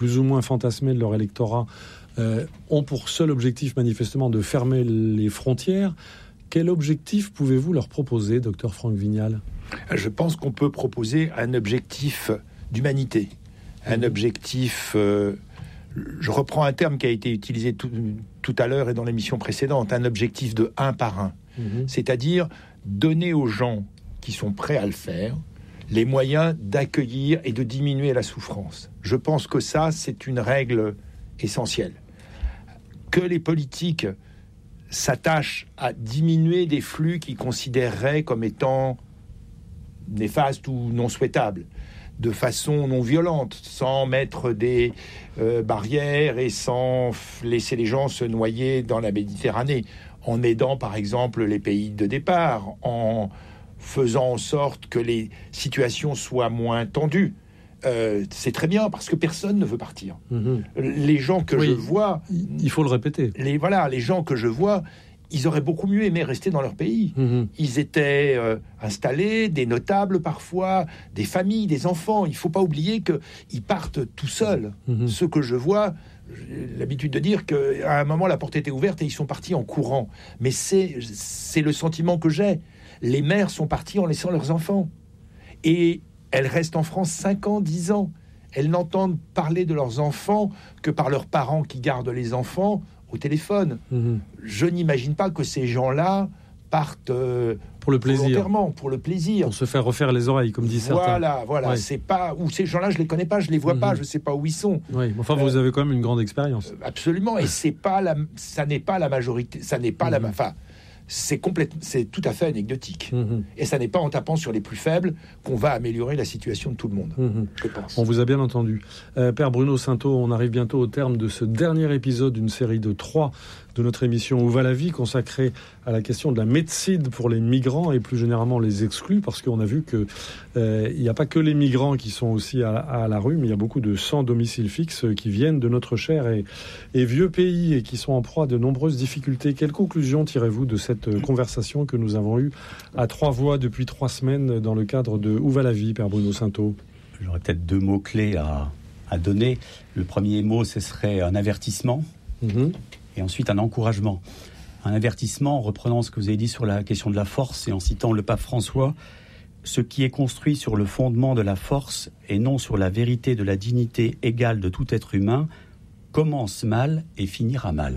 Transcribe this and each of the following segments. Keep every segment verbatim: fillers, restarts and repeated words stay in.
plus ou moins fantasmés de leur électorat, euh, ont pour seul objectif manifestement de fermer les frontières. Quel objectif pouvez-vous leur proposer, docteur Franck Vignal ? Je pense qu'on peut proposer un objectif d'humanité, un objectif... Euh, je reprends un terme qui a été utilisé tout, tout à l'heure et dans l'émission précédente, un objectif de un par un. Mmh. C'est-à-dire donner aux gens qui sont prêts à le faire les moyens d'accueillir et de diminuer la souffrance. Je pense que ça, c'est une règle essentielle. Que les politiques s'attachent à diminuer des flux qu'ils considéreraient comme étant néfastes ou non souhaitables, de façon non violente, sans mettre des euh, barrières et sans laisser les gens se noyer dans la Méditerranée, en aidant par exemple les pays de départ, en faisant en sorte que les situations soient moins tendues. Euh, c'est très bien parce que personne ne veut partir. Mmh. Les gens que oui, je vois, il faut le répéter. Les voilà, les gens que je vois, ils auraient beaucoup mieux aimé rester dans leur pays. Mmh. Ils étaient euh, installés, des notables parfois, des familles, des enfants. Il ne faut pas oublier qu'ils partent tout seuls. Mmh. Ceux que je vois, j'ai l'habitude de dire qu'à un moment, la porte était ouverte et ils sont partis en courant. Mais c'est, c'est le sentiment que j'ai. Les mères sont parties en laissant leurs enfants. Et elles restent en France cinq ans, dix ans. Elles n'entendent parler de leurs enfants que par leurs parents qui gardent les enfants au téléphone. Mmh. Je n'imagine pas que ces gens-là partent euh, pour le plaisir, volontairement, pour le plaisir, pour se faire refaire les oreilles, comme dit voilà, certains. Voilà, voilà. Ouais. C'est pas ou ces gens-là, je les connais pas, je les vois mmh. pas, je sais pas où ils sont. Oui, enfin, euh, vous avez quand même une grande expérience. Absolument, et c'est pas la, ça n'est pas la majorité, ça n'est pas mmh. la, enfin. C'est, complète, c'est tout à fait anecdotique. Mmh. Et ça n'est pas en tapant sur les plus faibles qu'on va améliorer la situation de tout le monde, mmh. je pense. On vous a bien entendu. Euh, Père Bruno Sainteau, on arrive bientôt au terme de ce dernier épisode d'une série de trois de notre émission Où va la vie, consacrée à la question de la médecine pour les migrants et plus généralement les exclus, parce qu'on a vu qu'il euh, n'y a pas que les migrants qui sont aussi à, à la rue, mais il y a beaucoup de sans domicile fixe qui viennent de notre cher et, et vieux pays et qui sont en proie à de nombreuses difficultés. Quelle conclusion tirez-vous de cette conversation que nous avons eue à trois voix depuis trois semaines dans le cadre de Où va la vie, Père Bruno Sainteau ? J'aurais peut-être deux mots-clés à, à donner. Le premier mot, ce serait un avertissement. Mmh. Et ensuite un encouragement. Un avertissement, en reprenant ce que vous avez dit sur la question de la force et en citant le pape François, ce qui est construit sur le fondement de la force et non sur la vérité de la dignité égale de tout être humain commence mal et finira mal.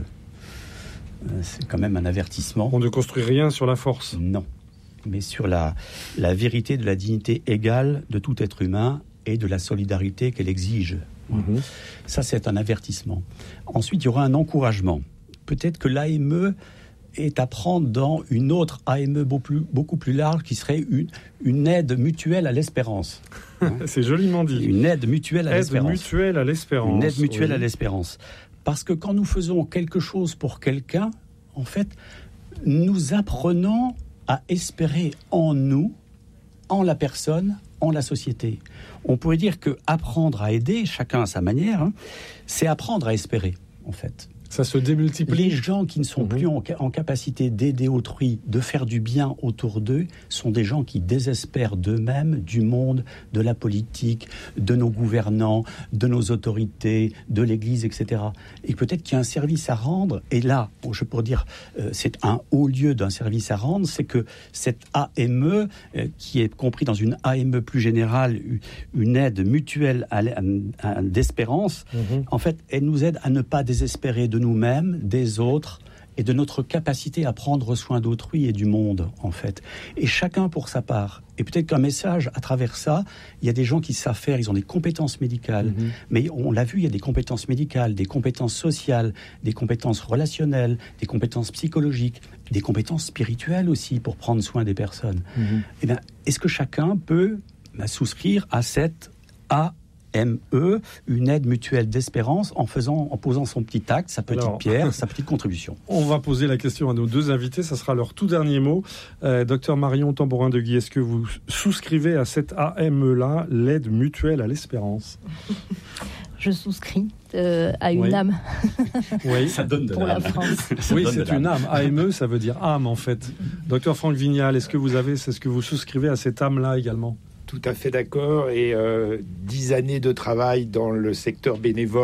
C'est quand même un avertissement. On ne construit rien sur la force. Non, mais sur la, la vérité de la dignité égale de tout être humain et de la solidarité qu'elle exige. Mmh. Ça, c'est un avertissement. Ensuite, il y aura un encouragement. Peut-être que l'A M E est à prendre dans une autre A M E beaucoup plus, beaucoup plus large, qui serait une, une aide mutuelle à l'espérance. Hein? C'est joliment dit. Une aide mutuelle à aide l'espérance. Mutuelle à l'espérance. Une aide mutuelle oui. à l'espérance. Parce que quand nous faisons quelque chose pour quelqu'un, en fait, nous apprenons à espérer en nous, en la personne, en la société. On pourrait dire que apprendre à aider, chacun à sa manière, hein, c'est apprendre à espérer, en fait. Ça se démultiplie. Les gens qui ne sont mmh. plus en, en capacité d'aider autrui, de faire du bien autour d'eux, sont des gens qui désespèrent d'eux-mêmes, du monde, de la politique, de nos gouvernants, de nos autorités, de l'Église, et cetera. Et peut-être qu'il y a un service à rendre. Et là, je pourrais dire, euh, c'est un haut lieu d'un service à rendre, c'est que cette A M E, euh, qui est compris dans une A M E plus générale, une aide mutuelle à, à, à, d'espérance, mmh. en fait, elle nous aide à ne pas désespérer de nous-mêmes, des autres, et de notre capacité à prendre soin d'autrui et du monde, en fait. Et chacun pour sa part. Et peut-être qu'un message, à travers ça, il y a des gens qui savent faire, ils ont des compétences médicales. Mm-hmm. Mais on l'a vu, il y a des compétences médicales, des compétences sociales, des compétences relationnelles, des compétences psychologiques, des compétences spirituelles aussi, pour prendre soin des personnes. Mm-hmm. Eh bien, est-ce que chacun peut bah, souscrire à cette A M E, une aide mutuelle d'espérance, en faisant, en posant son petit acte, sa petite Alors, pierre, sa petite contribution. On va poser la question à nos deux invités, ça sera leur tout dernier mot. Euh, Docteur Marion Tambourin-Deguy, est-ce que vous souscrivez à cette A M E-là, l'aide mutuelle à l'espérance ? Je souscris euh, à une oui. âme. Oui, ça donne de pour l'âme. La France. Oui, c'est une âme. A M E, ça veut dire âme, en fait. Docteur Franck Vignal, est-ce que vous avez, est-ce que vous souscrivez à cette âme-là également ? Tout à fait d'accord. Et euh, dix années de travail dans le secteur bénévole